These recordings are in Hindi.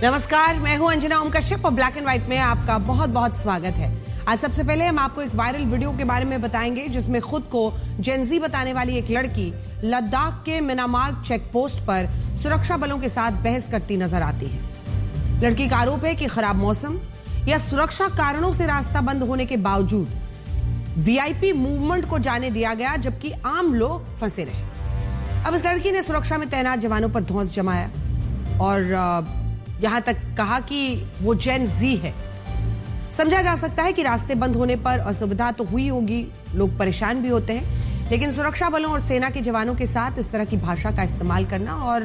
नमस्कार, मैं हूं अंजना ओम कश्यप और ब्लैक एंड व्हाइट में आपका बहुत बहुत स्वागत है। आज सबसे पहले हम आपको एक वायरल वीडियो के बारे में बताएंगे जिसमें खुद को जेनजी बताने वाली एक लड़की लद्दाख के मिनामार्ग चेक पोस्ट पर सुरक्षा बलों के साथ बहस करती नजर आती है। लड़की का आरोप है कि खराब मौसम या सुरक्षा कारणों से रास्ता बंद होने के बावजूद वीआईपी मूवमेंट को जाने दिया गया जबकि आम लोग फंसे रहे। अब इस लड़की ने सुरक्षा में तैनात जवानों पर धौंस जमाया और यहां तक कहा कि वो जेन जी है। समझा जा सकता है कि रास्ते बंद होने पर असुविधा तो हुई होगी, लोग परेशान भी होते हैं, लेकिन सुरक्षा बलों और सेना के जवानों के साथ इस तरह की भाषा का इस्तेमाल करना और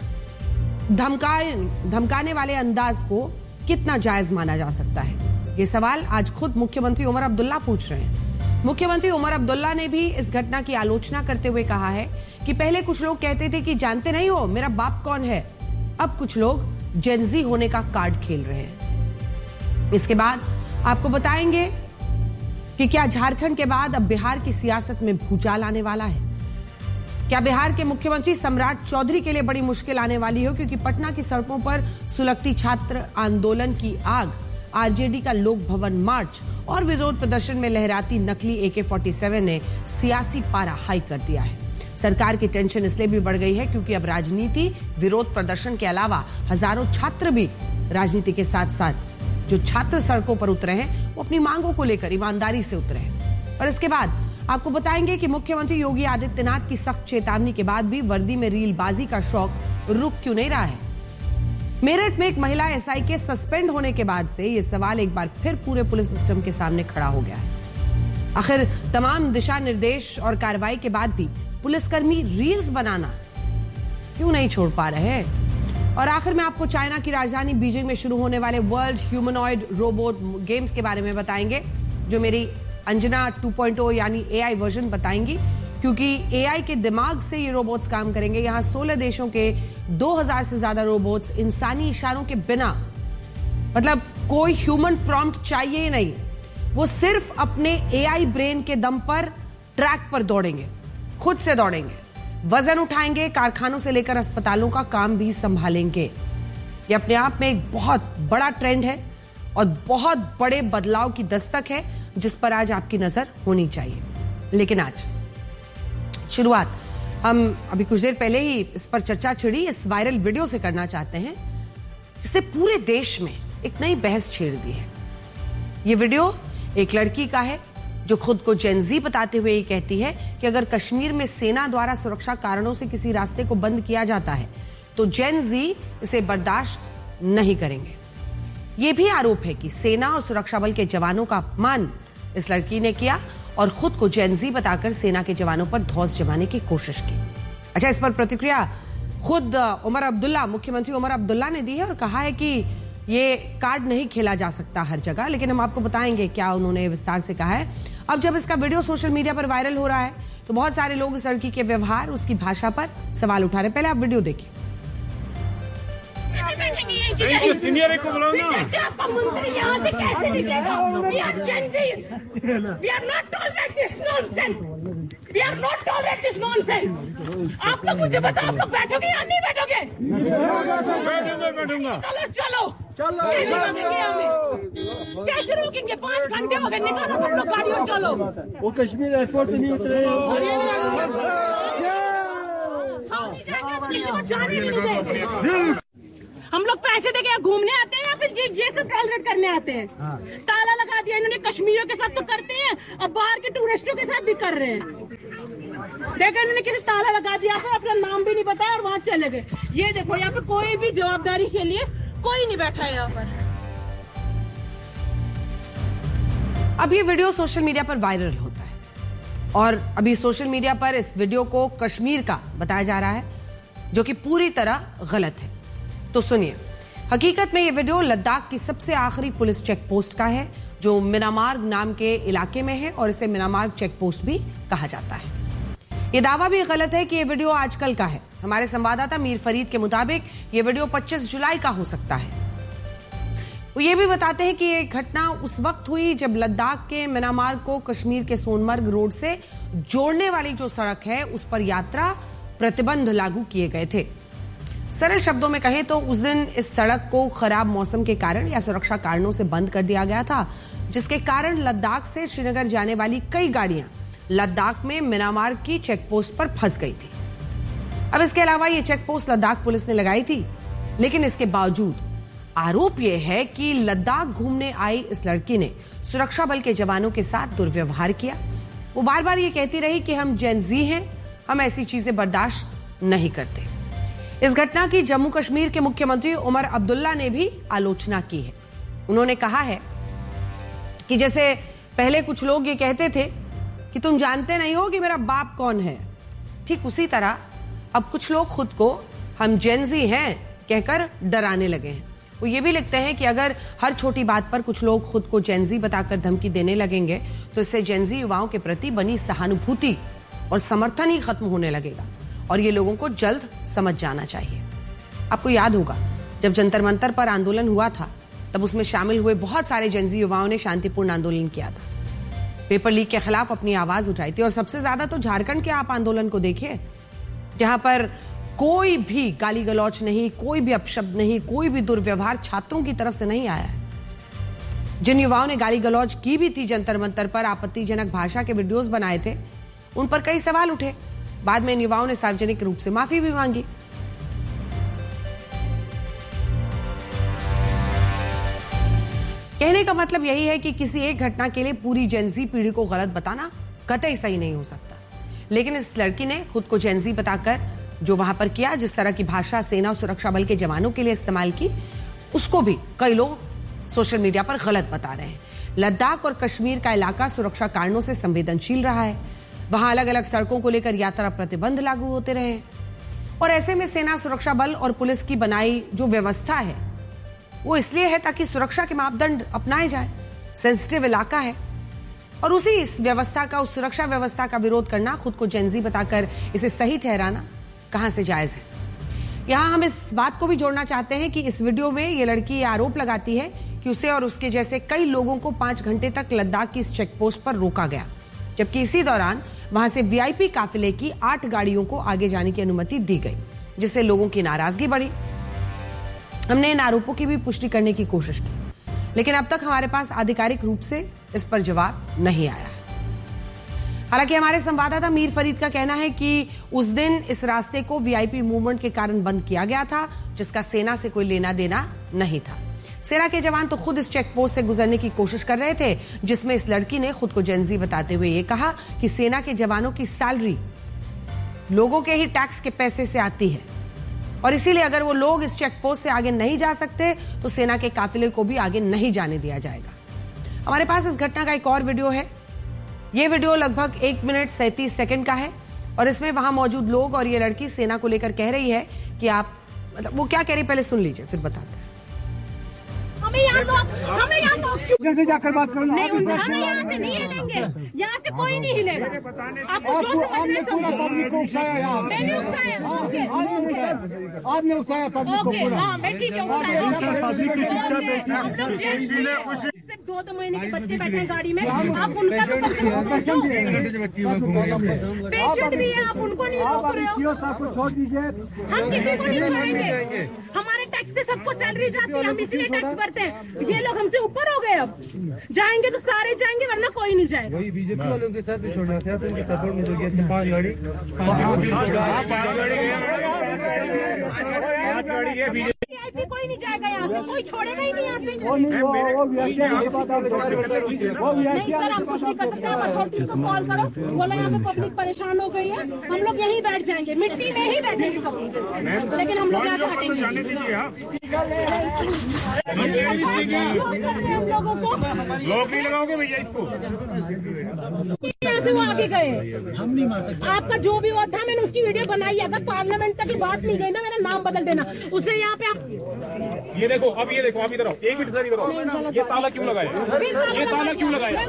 धमकाने वाले अंदाज को कितना जायज माना जा सकता है, ये सवाल आज खुद मुख्यमंत्री उमर अब्दुल्ला पूछ रहे हैं। मुख्यमंत्री उमर अब्दुल्ला ने भी इस घटना की आलोचना करते हुए कहा है कि पहले कुछ लोग कहते थे कि जानते नहीं हो मेरा बाप कौन है, अब कुछ लोग जेनजी होने का कार्ड खेल रहे हैं। इसके बाद आपको बताएंगे कि क्या झारखंड के बाद अब बिहार की सियासत में भूचाल आने वाला है। क्या बिहार के मुख्यमंत्री सम्राट चौधरी के लिए बड़ी मुश्किल आने वाली हो, क्योंकि पटना की सड़कों पर सुलगती छात्र आंदोलन की आग, आरजेडी का लोक भवन मार्च और विरोध प्रदर्शन में लहराती नकली AK-47 ने सियासी पारा हाई कर दिया है। सरकार की टेंशन इसलिए भी बढ़ गई है क्योंकि अब राजनीति, विरोध प्रदर्शन के अलावा हजारों छात्र भी राजनीति के साथ साथ जो छात्र सड़कों पर उतरे हैं वो अपनी मांगों को लेकर ईमानदारी से उतरे हैं। और इसके बाद आपको बताएंगे कि मुख्यमंत्री योगी आदित्यनाथ की सख्त चेतावनी के बाद भी वर्दी में रीलबाजी का शौक रुक क्यों नहीं रहा है। मेरठ में एक महिला SI के सस्पेंड होने के बाद से यह सवाल एक बार फिर पूरे पुलिस सिस्टम के सामने खड़ा हो गया है। आखिर तमाम दिशा निर्देश और कार्रवाई के बाद भी पुलिसकर्मी रील्स बनाना क्यों नहीं छोड़ पा रहे हैं। और आखिर में आपको चाइना की राजधानी बीजिंग में शुरू होने वाले वर्ल्ड ह्यूमनॉइड रोबोट गेम्स के बारे में बताएंगे, जो मेरी अंजना 2.0 यानी AI वर्जन बताएंगी, क्योंकि AI के दिमाग से ये रोबोट्स काम करेंगे। यहां 16 देशों के 2000 से ज्यादा रोबोट्स इंसानी इशारों के बिना, मतलब कोई ह्यूमन प्रॉम्प्ट चाहिए ही नहीं, वो सिर्फ अपने AI ब्रेन के दम पर ट्रैक पर दौड़ेंगे, खुद से दौड़ेंगे, वजन उठाएंगे, कारखानों से लेकर अस्पतालों का काम भी संभालेंगे। ये अपने आप में एक बहुत बड़ा ट्रेंड है और बहुत बड़े बदलाव की दस्तक है जिस पर आज आपकी नजर होनी चाहिए। लेकिन आज शुरुआत हम अभी कुछ देर पहले ही इस पर चर्चा छिड़ी इस वायरल वीडियो से करना चाहते हैं, जिससे पूरे देश में एक नई बहस छेड़ दी है। ये वीडियो एक लड़की का है जो खुद को जेनजी बताते हुए ये कहती है कि अगर कश्मीर में सेना द्वारा सुरक्षा कारणों से किसी रास्ते को बंद किया जाता है तो जेनजी इसे बर्दाश्त नहीं करेंगे। ये भी आरोप है कि सेना और सुरक्षा बल के जवानों का अपमान इस लड़की ने किया और खुद को जेनजी बताकर सेना के जवानों पर धौंस जमाने की कोशिश की। अच्छा, इस पर प्रतिक्रिया खुद उमर अब्दुल्ला, मुख्यमंत्री उमर अब्दुल्ला ने दी है और कहा है कि ये कार्ड नहीं खेला जा सकता हर जगह, लेकिन हम आपको बताएंगे क्या उन्होंने विस्तार से कहा है। अब जब इसका वीडियो सोशल मीडिया पर वायरल हो रहा है तो बहुत सारे लोग इस लड़की के व्यवहार, उसकी भाषा पर सवाल उठा रहे हैं। पहले आप वीडियो देखिए। सीनियर को बुलाओ ना। आप तो मुझे बताओ, तो बैठोगे या नहीं बैठोगे? बैठूंगा। चलो कैसे रोकेंगे? 5 घंटे हो गए, निकालो सब लोग गाड़ी और चलो। वो कश्मीर एयरपोर्ट पे नहीं उतरे। हम लोग पैसे देके यहाँ घूमने आते हैं या फिर ये सब टॉलरेट करने आते हैं? ताला लगा दिया इन्होंने, कश्मीरियों के साथ तो करते हैं, अब बाहर के टूरिस्टों के साथ भी कर रहे हैं। देखो इन्होंने किसी ताला लगा दिया, फिर अपना नाम भी नहीं बताया और वहां चले गए। ये देखो यहाँ पे कोई भी जवाबदारी के लिए कोई नहीं बैठा है यहाँ पर। अब ये वीडियो सोशल मीडिया पर वायरल होता है और अभी सोशल मीडिया पर इस वीडियो को कश्मीर का बताया जा रहा है, जो कि पूरी तरह गलत है। तो सुनिए, हकीकत में ये वीडियो लद्दाख की सबसे आखिरी पुलिस चेक पोस्ट का है, जो मिनामार्ग नाम के इलाके में है और इसे मिनामार्ग चेक पोस्ट भी कहा जाता है। ये दावा भी गलत है कि ये वीडियो आजकल का है। हमारे संवाददाता मीर फरीद के मुताबिक ये वीडियो 25 जुलाई का हो सकता है। वो ये भी बताते हैं कि ये घटना उस वक्त हुई जब लद्दाख के मिनामार्ग को कश्मीर के सोनमर्ग रोड से जोड़ने वाली जो सड़क है उस पर यात्रा प्रतिबंध लागू किए गए थे। सरल शब्दों में कहें तो उस दिन इस सड़क को खराब मौसम के कारण या सुरक्षा कारणों से बंद कर दिया गया था, जिसके कारण लद्दाख से श्रीनगर जाने वाली कई गाड़ियां लद्दाख में म्यांमार की चेकपोस्ट पर फंस गई थी। अब इसके अलावा ये चेकपोस्ट लद्दाख पुलिस ने लगाई थी, लेकिन इसके बावजूद आरोप यह है कि लद्दाख घूमने आई इस लड़की ने सुरक्षा बल के जवानों के साथ दुर्व्यवहार किया। वो बार बार ये कहती रही कि हम जेन ज़ी हैं, हम ऐसी चीजें बर्दाश्त नहीं करते। इस घटना की जम्मू कश्मीर के मुख्यमंत्री उमर अब्दुल्ला ने भी आलोचना की है। उन्होंने कहा है कि जैसे पहले कुछ लोग ये कहते थे कि तुम जानते नहीं हो कि मेरा बाप कौन है, ठीक उसी तरह अब कुछ लोग खुद को हम जेन ज़ी हैं कहकर डराने लगे हैं। वो ये भी लिखते हैं कि अगर हर छोटी बात पर कुछ लोग खुद को जेन ज़ी बताकर धमकी देने लगेंगे तो इससे जेन ज़ी युवाओं के प्रति बनी सहानुभूति और समर्थन ही खत्म होने लगेगा और ये लोगों को जल्द समझ जाना चाहिए। आपको याद होगा जब जंतर मंतर पर आंदोलन हुआ था, तब उसमें शामिल हुए बहुत सारे जेन ज़ी युवाओं ने शांतिपूर्ण आंदोलन किया था, पेपर लीक के खिलाफ अपनी आवाज उठाई थी। और सबसे ज्यादा तो झारखंड के आप आंदोलन को देखिए, जहां पर कोई भी गाली गलौच नहीं, कोई भी अपशब्द नहीं, कोई भी दुर्व्यवहार छात्रों की तरफ से नहीं आया है। जिन युवाओं ने गाली गलौच की भी थी जंतर मंतर पर, आपत्तिजनक भाषा के वीडियोस बनाए थे, उन पर कई सवाल उठे। बाद में इन युवाओं ने सार्वजनिक रूप से माफी भी मांगी। कहने का मतलब यही है कि किसी एक घटना के लिए पूरी जेन ज़ी पीढ़ी को गलत बताना कतई सही नहीं हो सकता। लेकिन इस लड़की ने खुद को जेन ज़ी बताकर जो वहां पर किया, जिस तरह की भाषा सेना और सुरक्षा बल के जवानों के लिए इस्तेमाल की, उसको भी कई लोग सोशल मीडिया पर गलत बता रहे हैं। लद्दाख और कश्मीर का इलाका सुरक्षा कारणों से संवेदनशील रहा है। वहां अलग अलग सड़कों को लेकर यात्रा प्रतिबंध लागू होते रहे हैं और ऐसे में सेना, सुरक्षा बल और पुलिस की बनाई जो व्यवस्था है वो इसलिए है ताकि सुरक्षा के मापदंड अपनाए जाए। सेंसिटिव इलाका है और उसी इस व्यवस्था का, उस सुरक्षा व्यवस्था का विरोध करना, खुद को जेन ज़ी बताकर इसे सही ठहराना कहां से जायज है। यहां हम इस बात को भी जोड़ना चाहते हैं कि इस वीडियो में ये लड़की ये आरोप लगाती है कि उसे और उसके जैसे कई लोगों को 5 घंटे तक लद्दाख की इस चेकपोस्ट पर रोका गया, जबकि इसी दौरान वहां से वीआईपी काफिले की 8 गाड़ियों को आगे जाने की अनुमति दी गई, जिससे लोगों की नाराजगी बढ़ी। हमने इन आरोपों की भी पुष्टि करने की कोशिश की, लेकिन अब तक हमारे पास आधिकारिक रूप से इस पर जवाब नहीं आया है। हालांकि हमारे संवाददाता मीर फरीद का कहना है कि उस दिन इस रास्ते को वीआईपी मूवमेंट के कारण बंद किया गया था, जिसका सेना से कोई लेना देना नहीं था। सेना के जवान तो खुद इस चेक पोस्ट से गुजरने की कोशिश कर रहे थे, जिसमें इस लड़की ने खुद को जेन ज़ी बताते हुए ये कहा कि सेना के जवानों की सैलरी लोगों के ही टैक्स के पैसे से आती है और इसीलिए अगर वो लोग इस चेक पोस्ट से आगे नहीं जा सकते तो सेना के काफिले को भी आगे नहीं जाने दिया जाएगा। हमारे पास इस घटना का एक और वीडियो है। ये वीडियो लगभग 1 मिनट 37 सेकंड का है और इसमें वहां मौजूद लोग और ये लड़की सेना को लेकर कह रही है कि आप, मतलब वो क्या कह रही है पहले सुन लीजिए फिर बताते हैं। हमें यहाँ से जाकर बात करो। नहीं, हमें यहाँ से नहीं हिलेंगे, यहाँ से कोई नहीं हिलेगा। आपको जो आपने पूरा पब्लिक को उकसाया यहाँ। मैंने उकसाया, आपने उकसाया पब्लिक को पूरा। हाँ मैं ठीक है, उकसाया। सिर्फ 2 महीने के बच्चे बैठे हैं गाड़ी में, आप उनका तो पेशेंट भी है, आप उनको नहीं रोक रहे हो। को छोड़ दीजिए, हम किसी को नहीं छोड़ेंगे। हमारे टैक्स से सबको सैलरी जाती है, हम इसलिए टैक्स भरते हैं। ये लोग हमसे ऊपर हो गए, अब जाएंगे तो सारे जाएंगे वरना कोई नहीं जाएगा। वही बीजेपी वालों के साथ भी छोड़ना था, तो उनके सपोर्ट में जो गया 5 गाड़ी कोई नहीं जाएगा यहाँ से, कोई छोड़ेगा ही नहीं यहाँ से। नहीं सर, हम कुछ नहीं कर सकते। आप अथॉरिटी को कॉल करो, बोला यहाँ पे पब्लिक परेशान हो गई है, हम लोग यहीं बैठ जाएंगे, मिट्टी में ही बैठेंगे सब, लेकिन हम लोग यहाँ से हटेंगे। हम लोगों को लोग नहीं लगाओगे भैया इसको, यहाँ से वो आगे गए। हम नहीं मान सकते। आपका जो भी वो था, मैंने उसकी वीडियो बनाई। अगर पार्लियामेंट तक की बात नहीं गई ना, मेरा नाम बदल देना। उसने यहाँ पे आप ये देखो, अब ये देखो, आप इधर आओ, 1 मिनट सर इधर आओ। ये ताला क्यों लगाया? ये ताला क्यों लगाया?